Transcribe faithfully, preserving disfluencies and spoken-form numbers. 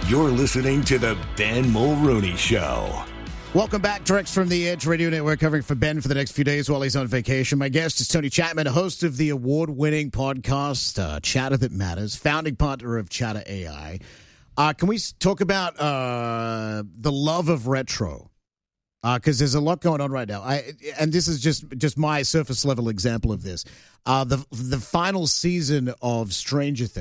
You're listening to the Ben Mulrooney Show. Welcome back, direct from the Edge Radio Network, covering for Ben for the next few days while he's on vacation. My guest is Tony Chapman, host of the award-winning podcast, uh, Chatter That Matters, founding partner of Chatter A I. Uh, can we talk about uh, the love of retro? Because uh, there's a lot going on right now. I and this is just, just my surface-level example of this. Uh, the, the final season of Stranger Things.